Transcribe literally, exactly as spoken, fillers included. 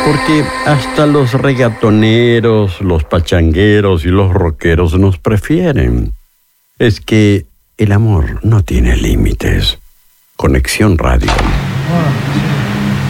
Porque hasta los reggaetoneros, los pachangueros y los rockeros nos prefieren. Es que el amor no tiene límites. Conexión Radio. Ah, sí.